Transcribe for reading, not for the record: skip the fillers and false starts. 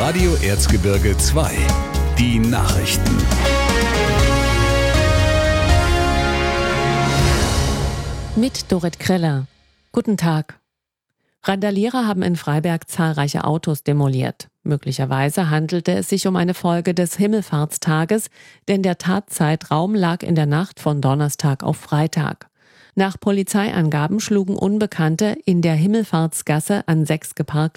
Radio Erzgebirge 2. Die Nachrichten. Mit Dorit Kreller. Guten Tag. Randalierer haben in Freiberg zahlreiche Autos demoliert. Möglicherweise handelte es sich um eine Folge des Himmelfahrtstages, denn der Tatzeitraum lag in der Nacht von Donnerstag auf Freitag. Nach Polizeiangaben schlugen Unbekannte in der Himmelfahrtsgasse an 6